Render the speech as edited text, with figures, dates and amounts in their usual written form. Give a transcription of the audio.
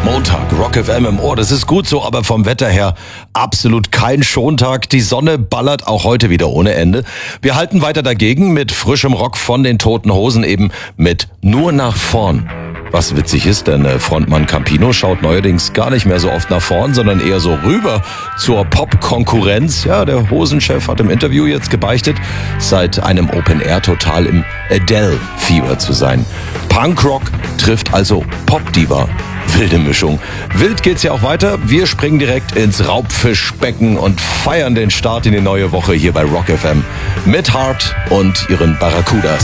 Montag, Rock FM im Ohr, das ist gut so, aber vom Wetter her absolut kein Schontag. Die Sonne ballert auch heute wieder ohne Ende. Wir halten weiter dagegen mit frischem Rock von den Toten Hosen, eben mit Nur nach vorn. Was witzig ist, denn Frontmann Campino schaut neuerdings gar nicht mehr so oft nach vorn, sondern eher so rüber zur Pop-Konkurrenz. Ja, der Hosenchef hat im Interview jetzt gebeichtet, seit einem Open Air total im Adele-Fieber zu sein. Punkrock trifft also Pop-Diva. Wilde Mischung. Wild geht's ja auch weiter. Wir springen direkt ins Raubfischbecken und feiern den Start in die neue Woche hier bei Rock FM mit Heart und ihren Barracudas.